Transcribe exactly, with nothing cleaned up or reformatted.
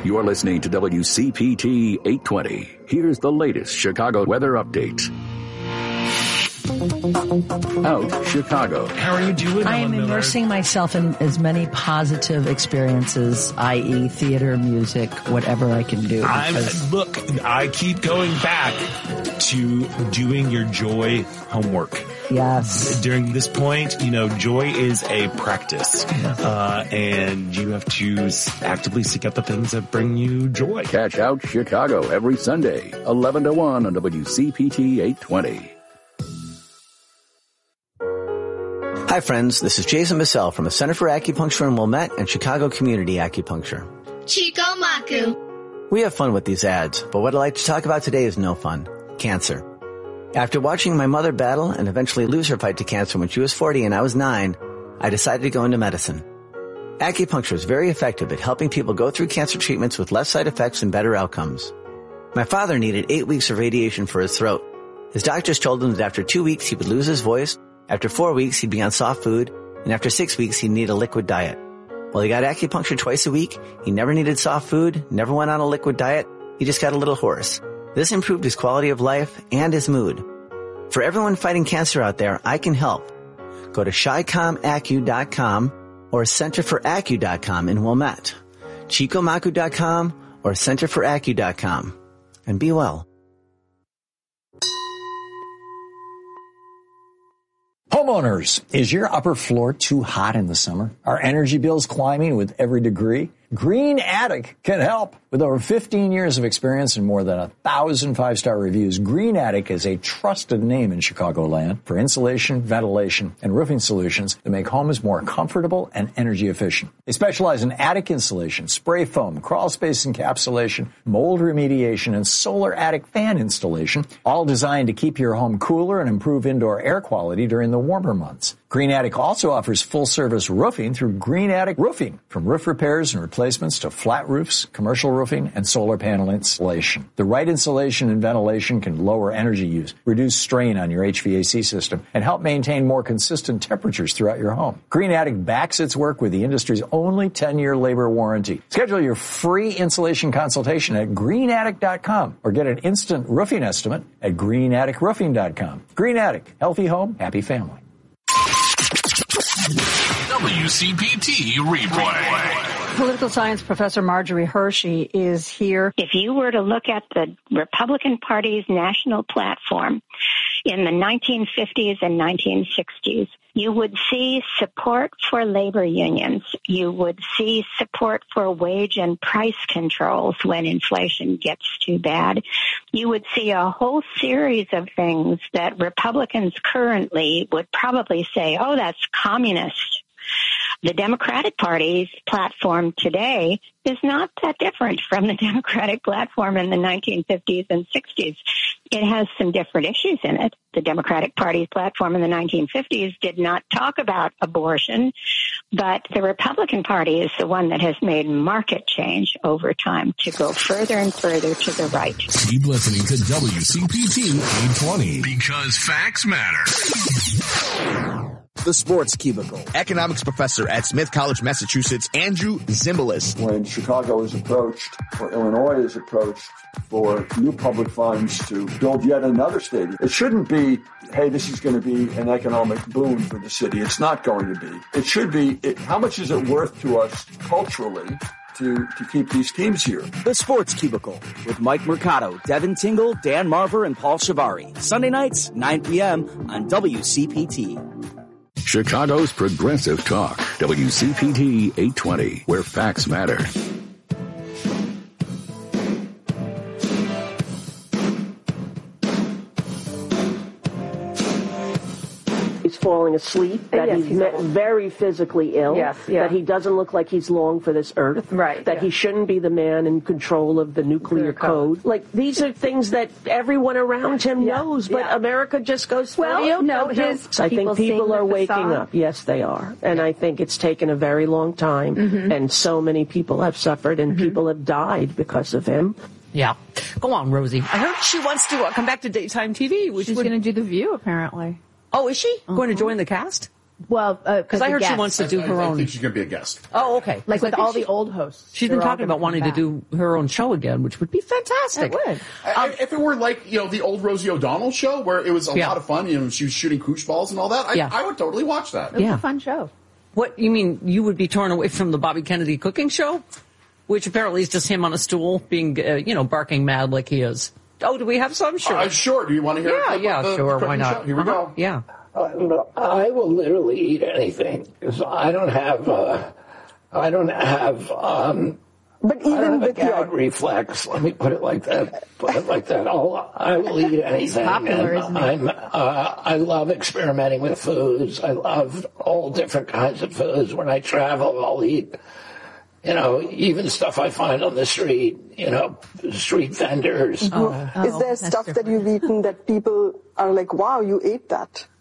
You're listening to W C P T eight twenty. Here's the latest Chicago weather update. Out Chicago. How are you doing, I am Ellen immersing Miller? myself in as many positive experiences, that is theater, music, whatever I can do. I'm, look, I keep going back to doing your joy homework. Yes. During this point, you know, joy is a practice, uh, and you have to actively seek out the things that bring you joy. Catch Out Chicago every Sunday, eleven to one on W C P T eight twenty. Hi friends, this is Jason Bissell from the Center for Acupuncture in Wilmette and Chicago Community Acupuncture. Chico Maku. We have fun with these ads, but what I'd like to talk about today is no fun. Cancer. After watching my mother battle and eventually lose her fight to cancer when she was forty and I was nine, I decided to go into medicine. Acupuncture is very effective at helping people go through cancer treatments with less side effects and better outcomes. My father needed eight weeks of radiation for his throat. His doctors told him that after two weeks he would lose his voice, after four weeks he'd be on soft food, and after six weeks he'd need a liquid diet. Well, he got acupuncture twice a week, he never needed soft food, never went on a liquid diet, he just got a little hoarse. This improved his quality of life and his mood. For everyone fighting cancer out there, I can help. Go to chi com acu dot com or center for acu dot com in Wilmette, chico maku dot com or center for acu dot com. And be well. Homeowners, is your upper floor too hot in the summer? Are energy bills climbing with every degree? Green Attic can help. With over fifteen years of experience and more than a thousand five-star reviews, Green Attic is a trusted name in Chicagoland for insulation, ventilation, and roofing solutions that make homes more comfortable and energy efficient. They specialize in attic insulation, spray foam, crawl space encapsulation, mold remediation, and solar attic fan installation, all designed to keep your home cooler and improve indoor air quality during the warmer months. Green Attic also offers full-service roofing through Green Attic Roofing, from roof repairs and replacements to flat roofs, commercial roofing, and solar panel installation. The right insulation and ventilation can lower energy use, reduce strain on your H V A C system, and help maintain more consistent temperatures throughout your home. Green Attic backs its work with the industry's only ten-year labor warranty. Schedule your free insulation consultation at green attic dot com or get an instant roofing estimate at green attic roofing dot com. Green Attic, healthy home, happy family. W C P T Replay. Political science professor Marjorie Hershey is here. If you were to look at the Republican Party's national platform in the nineteen fifties and nineteen sixties, you would see support for labor unions. You would see support for wage and price controls when inflation gets too bad. You would see a whole series of things that Republicans currently would probably say, oh, that's communist. The Democratic Party's platform today is not that different from the Democratic platform in the nineteen fifties and sixties. It has some different issues in it. The Democratic Party's platform in the nineteen fifties did not talk about abortion, but the Republican Party is the one that has made market change over time to go further and further to the right. Keep listening to W C P T eight twenty because facts matter. The Sports Cubicle. Economics professor at Smith College, Massachusetts, Andrew Zimbalist. When Chicago is approached, or Illinois is approached for new public funds to build yet another stadium, it shouldn't be, hey, this is going to be an economic boon for the city. It's not going to be. It should be, it, how much is it worth to us culturally to, to keep these teams here? The Sports Cubicle with Mike Mercado, Devin Tingle, Dan Marver, and Paul Shavari. Sunday nights, nine p.m. on W C P T. Chicago's Progressive Talk, W C P T eight twenty, where facts matter. He's falling asleep, that yes, he's, he's met very physically ill, yes, yeah. that he doesn't look like he's long for this earth, right, that yeah. he shouldn't be the man in control of the nuclear code. code. Like, these are things that everyone around him yeah, knows, but yeah. America just goes, well, you no, no, his I think people are waking facade. up. Yes, they are. And I think it's taken a very long time, mm-hmm. and so many people have suffered, and mm-hmm. people have died because of him. Yeah. Go on, Rosie. I heard she wants to uh, come back to daytime T V. Which She's would... going to do The View, apparently. Oh, is she? Uh-huh. Going to join the cast? Well, because uh, I heard guest. she wants to do I, her I, own. I think she's going to be a guest. Oh, okay. Like with all she, the old hosts. She's been talking about wanting back. to do her own show again, which would be fantastic. It would. I, um, if it were like, you know, the old Rosie O'Donnell show where it was a yeah. lot of fun, you know, she was shooting koosh balls and all that, I, yeah. I would totally watch that. It was yeah. a fun show. What, you mean you would be torn away from the Bobby Kennedy cooking show? Which apparently is just him on a stool being, uh, you know, barking mad like he is. Oh, do we have some? Sure. Uh, sure. Do you want to hear Yeah, it? yeah, the, sure. the Why not? Show? Here we uh-huh. go. Yeah. Uh, I will literally eat anything because I don't have, uh, I don't have, um, but even I don't have with a gag your... reflex. Let me put it like that. Put it like that. I'll, I will eat anything. He's popular, isn't he? I'm, uh, I love experimenting with foods. I love all different kinds of foods. When I travel, I'll eat, you know, even stuff I find on the street, you know, street vendors. Oh, oh, Is there stuff different. that you've eaten that people are like, wow, you ate that?